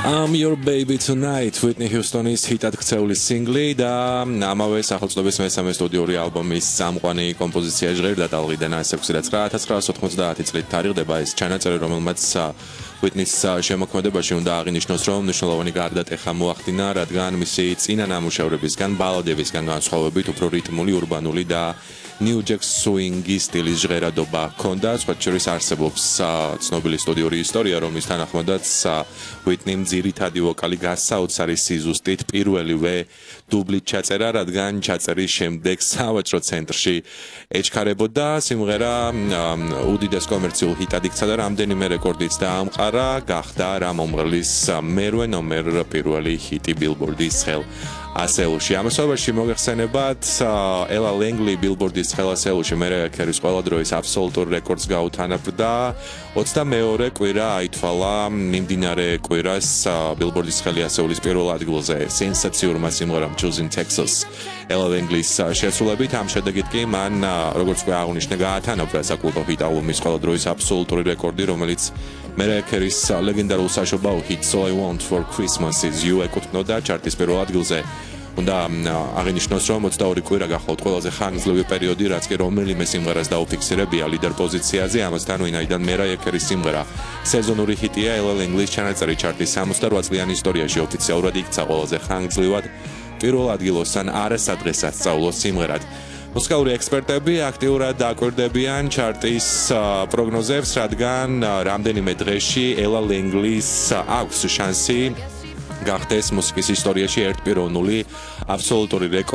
I'm Your Baby Tonight, Whitney Houston-ის ჰიტად ქცეული სინგლი და ამავე სახელწოდების მესამე სტუდიური ალბომის სამყვანი კომპოზიცია ჟღერდა ტალღიდან 1990 წლით თარიღდება ეს ჩანაწერი, რომელმაც Whitney-ს შემოქმედებაში უნდა აღინიშნოს, რომ მნიშვნელოვანი გარდატეხა მოახდინა, რადგან მისი წინა ნამუშევრებისგან, ბალადებისგან განსხვავებით უფრო რიტმული, ურბანული და New Jack Swing-ის სტილის ჟღერადობა ჰქონდა, სხვათა შორის არსებობს ცნობილი სტუდიური ისტორია, რომლის თანახმადაც Whitney-მ ძირითადი ვოკალი გასაოცარი სიზუსტით პირველივე დუბლით ჩაწერა, რადგან ჩაწერის შემდეგ სავაჭრო ცენტრში ეჩქარებოდა. სიმღერა უდიდეს კომერციულ ჰიტად იქცა და რამდენიმე რეკორდიც დაამყარა, გახდა რამ მომღერლის მერვე ნომერ პირველი ჰიტი ბილბორდის ხელ ასეულში. ამასობაში მოგეხსენებათ ელა ლენგლი ბილბორდის ხელ ასეულში მერაია ქერის ყველა დროის აბსოლუტურ რეკორდს გაუთანაბრდა 22 კვირა აითვალა მიმდინარე კვირას ბილბორდის ხელი ასეულის პირველ ადგილზე სენსაციურმა სიმღერამ Choosing Texas ელა ლენგლის შესრულებით ამ შედეგით კი მან როგორც უკვე აღნიშნა გაათანაბრა საკულტო ჰიტ ალბომის ყველა დროის აბსოლუტური რეკორდი, რომელიც მერაია ქერის ლეგენდარულ საშობაო ჰიტს All I Want for Christmas Is You ეკუთვნოდა ჩარტის პირველ ადგილზე. უნდა აღინიშნოს, რომ 22 კვირა გახლავთ ყველაზე ხანგრძლივი პერიოდი, რაც კი რომელიმე სიმღერას დაუფიქსირებია ლიდერ პოზიციაზე, ამასთან ვინაიდან მერაია ქერის სიმღერა სეზონური ჰიტია, ელა ლენგლის ჩანაწერი ჩარტის 68 წლიან ისტორიაში ოფიციალურად იქცა ყველაზე ხანგრძლივად პირველ ადგილოსთან არასადღესაც სწავლოს სიმღერად. მუსიკალური ექსპერტები აქტიურად დაკვირდებიან ჩარტის პროგნოზებს, რადგან რამდენიმე დღეში ელა ლენგლის აქვს შანსი გახდეს მუსიკის ისტორიაში ერთპიროვნული აბსოლუტური რეკორდი